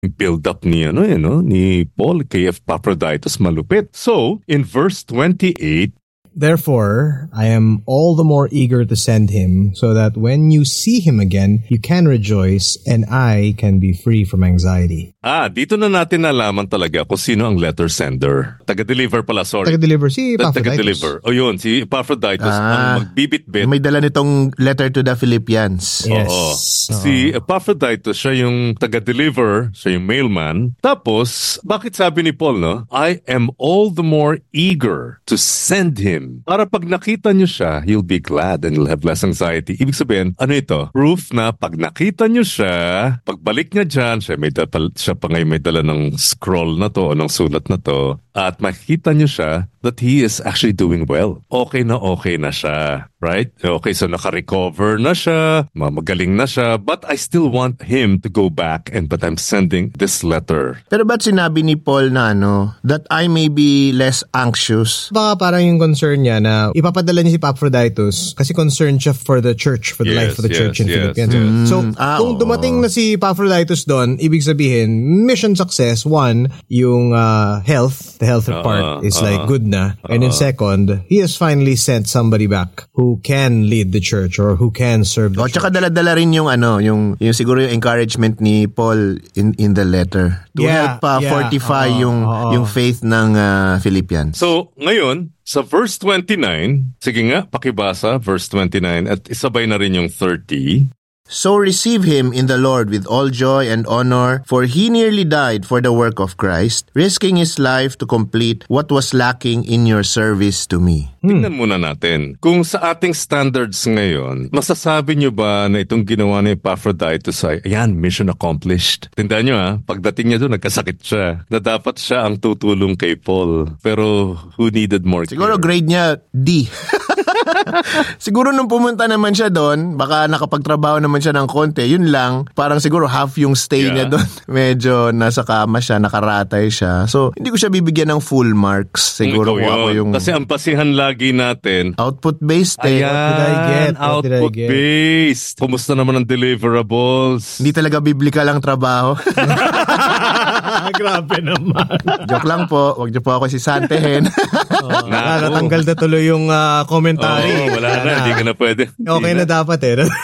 build up ni ni Paul kay Epaphroditus malupit. So, in verse 28, therefore, I am all the more eager to send him, so that when you see him again, you can rejoice, and I can be free from anxiety. Dito na natin nalaman talaga kung sino ang letter sender. Taga-deliver pala, sorry. Taga-deliver, si Epaphroditus. Taga-deliver. O yun, si Epaphroditus ang magbibit-bit. May dala nitong letter to the Philippians. Yes. Oo. Si Epaphroditus, siya yung taga-deliver, siya yung mailman. Tapos, bakit sabi ni Paul, I am all the more eager to send him. Para pag nakita niyo siya, you'll be glad and you'll have less anxiety. Ibig sabihin, ano ito? Proof na pag nakita niyo siya, pagbalik niya dyan, siya pa ngayon may dala ng scroll na to o ng sulat na to, at makikita niyo siya that he is actually doing well. Okay na siya. Right? Okay, so naka-recover na siya, magaling na siya, but I still want him to go back but I'm sending this letter. Pero ba't sinabi ni Paul na that I may be less anxious? Baka parang yung concern niya na ipapadala niya si Epaphroditus kasi concerned siya for the church, for the life of the church in Philippians. So, kung dumating na si Epaphroditus doon, ibig sabihin, mission success, one, yung the health part is like good na. And then second, he has finally sent somebody back who can lead the church or who can serve the church. Tsaka dala-dala rin yung siguro yung encouragement ni Paul in the letter to help fortify yung faith ng Philippians. So, ngayon, sa verse 29, sige nga, pakibasa, verse 29, at isabay na rin yung 30. So receive him in the Lord with all joy and honor, for he nearly died for the work of Christ, risking his life to complete what was lacking in your service to me. Tingnan muna natin. Kung sa ating standards ngayon, masasabi nyo ba na itong ginawa ni Epaphroditus ay, mission accomplished? Tandaan nyo pagdating niya doon, nagkasakit siya, na dapat siya ang tutulong kay Paul. Pero who needed more care? Siguro grade niya D. Siguro nung pumunta naman siya doon, baka nakapagtrabaho naman siya ng konti, yun lang, parang siguro half yung stay niya doon. Medyo nasa kama siya, nakaratay siya. So, hindi ko siya bibigyan ng full marks. Siguro kung ako yung... Kasi ang pasihan lagi natin, output-based Ayan, output-based. Kumusta naman ang deliverables? Hindi talaga biblical ang trabaho. Grabe naman. Joke lang po. Huwag niyo po ako sisantehin. Nakatanggal na tuloy yung commentary. Wala na. Hindi ka na pwede. Okay na dapat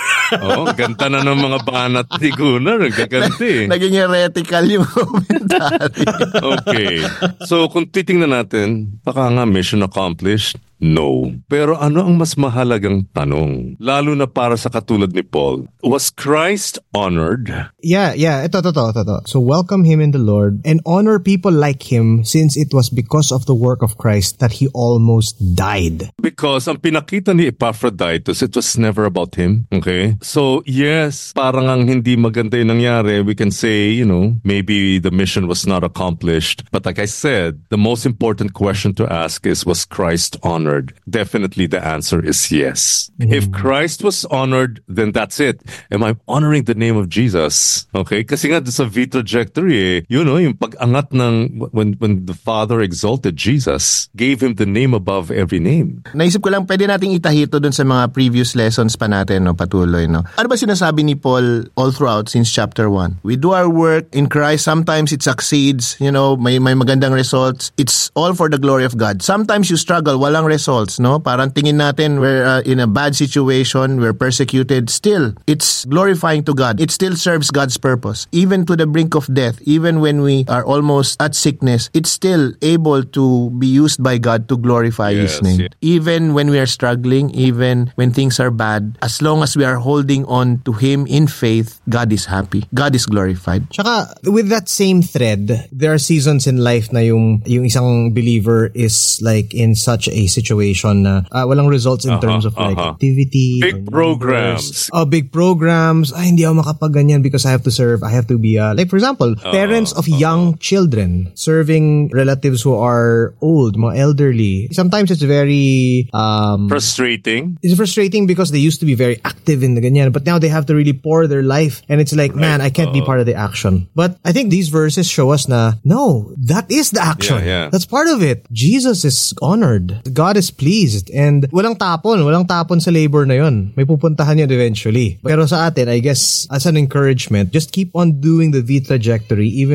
ganta na ng mga banat ni Gunnar. Nagkaganti. Naging heretical yung commentary. Okay. So, kung titingnan natin, baka nga mission accomplished. No. Pero ano ang mas mahalagang tanong? Lalo na para sa katulad ni Paul. Was Christ honored? Yeah. Ito. So welcome him in the Lord and honor people like him, since it was because of the work of Christ that he almost died. Because ang pinakita ni Epaphroditus, it was never about him. Okay? So yes, parang ang hindi maganda yung nangyari. We can say, maybe the mission was not accomplished. But like I said, the most important question to ask is, was Christ honored? Definitely the answer is yes. If Christ was honored, then that's it. Am I honoring the name of Jesus? Okay? Kasi nga sa V trajectory, yung pag-angat ng when the Father exalted Jesus, gave him the name above every name. Naisip ko lang, pwede nating itahito dun sa mga previous lessons pa natin, patuloy, Ano ba sinasabi ni Paul all throughout since chapter 1? We do our work in Christ. Sometimes it succeeds, may magandang results. It's all for the glory of God. Sometimes you struggle, walang results, Parang tingin natin we're in a bad situation, we're persecuted. Still, it's glorifying to God. It still serves God's purpose. Even to the brink of death, even when we are almost at sickness, it's still able to be used by God to glorify His name. Yes. Even when we are struggling, even when things are bad, as long as we are holding on to Him in faith, God is happy. God is glorified. Tsaka, with that same thread, there are seasons in life na yung isang believer is like in such a situation na walang results in terms of like activity. Big programs. Big programs. Hindi ako makapagganyan because I have to serve. I have to be, like for example, parents of young children serving relatives who are old, mga elderly. Sometimes it's very frustrating. It's frustrating because they used to be very active in the ganyan, but now they have to really pour their life, and it's like, man, I can't be part of the action. But I think these verses show us na, no, that is the action. Yeah. That's part of it. Jesus is honored. God is pleased. And walang tapon sa labor na yun. May pupuntahan yun eventually. Pero sa atin, I guess, as an encouragement, just keep on doing the V trajectory even